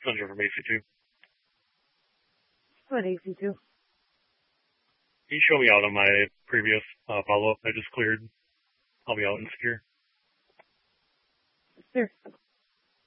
Messenger from AC2. What, AC2? Can you show me out on my previous follow-up I just cleared? I'll be out in secure. Sure.